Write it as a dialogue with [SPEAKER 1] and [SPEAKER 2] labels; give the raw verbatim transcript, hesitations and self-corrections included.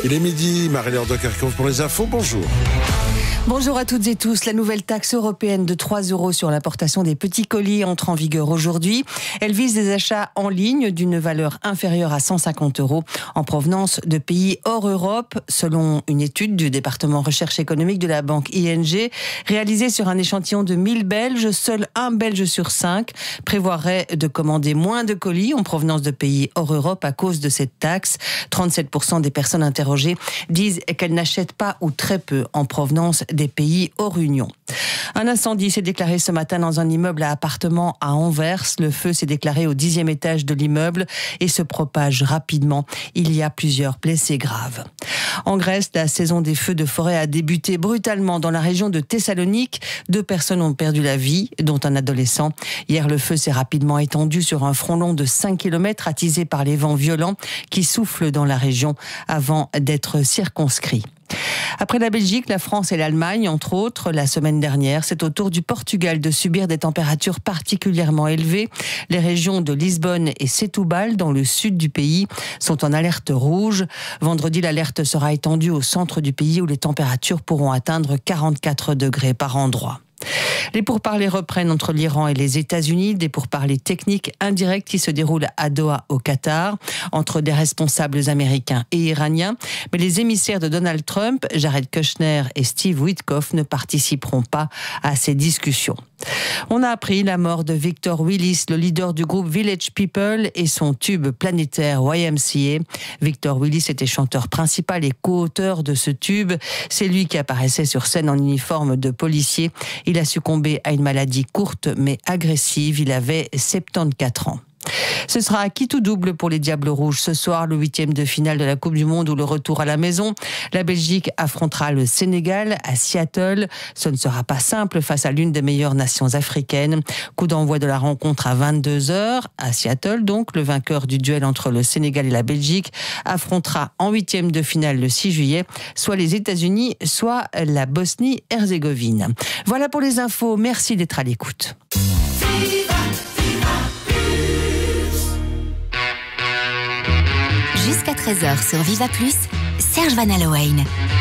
[SPEAKER 1] Il est midi, Marie-Laure Dequercon pour les infos, bonjour.
[SPEAKER 2] Bonjour à toutes et tous. La nouvelle taxe européenne de trois euros sur l'importation des petits colis entre en vigueur aujourd'hui. Elle vise des achats en ligne d'une valeur inférieure à cent cinquante euros en provenance de pays hors Europe, selon une étude du département recherche économique de la banque I N G, réalisée sur un échantillon de mille Belges. Seul un Belge sur cinq prévoirait de commander moins de colis en provenance de pays hors Europe à cause de cette taxe. trente-sept pour cent des personnes interrogées disent qu'elles n'achètent pas ou très peu en provenance des pays hors Union. Un incendie s'est déclaré ce matin dans un immeuble à appartements à Anvers. Le feu s'est déclaré au dixième étage de l'immeuble et se propage rapidement. Il y a plusieurs blessés graves. En Grèce, la saison des feux de forêt a débuté brutalement dans la région de Thessalonique. Deux personnes ont perdu la vie, dont un adolescent. Hier, le feu s'est rapidement étendu sur un front long de cinq kilomètres, attisé par les vents violents qui soufflent dans la région avant d'être circonscrits. Après la Belgique, la France et l'Allemagne, entre autres, la semaine dernière, c'est au tour du Portugal de subir des températures particulièrement élevées. Les régions de Lisbonne et Setúbal, dans le sud du pays, sont en alerte rouge. Vendredi, l'alerte sera étendue au centre du pays où les températures pourront atteindre quarante-quatre degrés par endroit. Les pourparlers reprennent entre l'Iran et les États-Unis, des pourparlers techniques indirects qui se déroulent à Doha au Qatar, entre des responsables américains et iraniens. Mais les émissaires de Donald Trump, Jared Kushner et Steve Witkoff, ne participeront pas à ces discussions. On a appris la mort de Victor Willis, le leader du groupe Village People et son tube planétaire Y M C A. Victor Willis était chanteur principal et co-auteur de ce tube. C'est lui qui apparaissait sur scène en uniforme de policier. Il a succombé à une maladie courte mais agressive. Il avait soixante-quatorze ans. Ce sera à qui tout double pour les Diables Rouges. Ce soir, le huitième de finale de la Coupe du Monde ou le retour à la maison. La Belgique affrontera le Sénégal à Seattle. Ce ne sera pas simple face à l'une des meilleures nations africaines. Coup d'envoi de la rencontre à vingt-deux heures à Seattle. Donc, le vainqueur du duel entre le Sénégal et la Belgique affrontera en huitième de finale le six juillet, soit les États-Unis, soit la Bosnie-Herzégovine. Voilà pour les infos. Merci d'être à l'écoute.
[SPEAKER 3] Jusqu'à treize heures sur Viva Plus, Serge Van Allowen.